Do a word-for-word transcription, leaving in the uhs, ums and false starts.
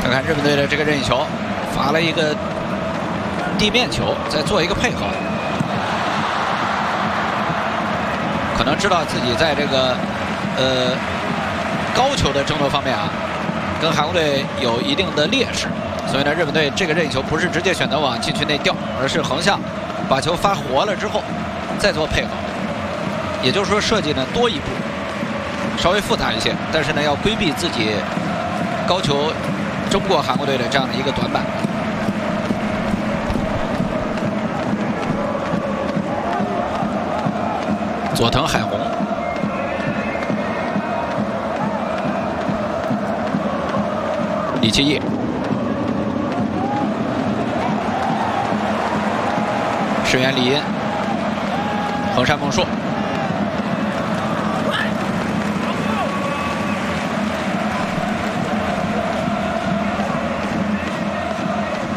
看看日本队的这个任意球，发了一个地面球，再做一个配合，可能知道自己在这个呃高球的争夺方面啊，跟韩国队有一定的劣势，所以呢，日本队这个任意球不是直接选择往禁区内吊，而是横向把球发活了之后再做配合，也就是说设计呢多一步，稍微复杂一些，但是呢要规避自己高球争过韩国队的这样的一个短板。佐藤海宏，李奇义，石原里音，横山梦硕。